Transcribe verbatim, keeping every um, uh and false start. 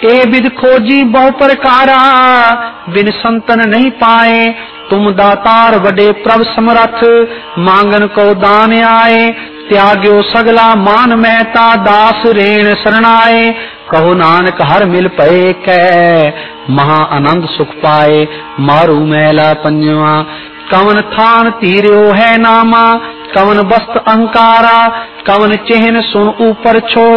ए विध खोजी बहु प्रकारा, बिन संतन नहीं पाए। तुम दातार बड़े प्रभ समरथ, मांगन को दान आए। त्याग्यो सगला मान महता, दास रेण शरणाए। कहो नानक हर मिल पए कै, महा आनंद सुख पाए। मारू मैला पंजवा, कवन थान तीर्यो है नामा। कवन वस्त अहंकारा, कवन चिन्ह सुन ऊपर छो।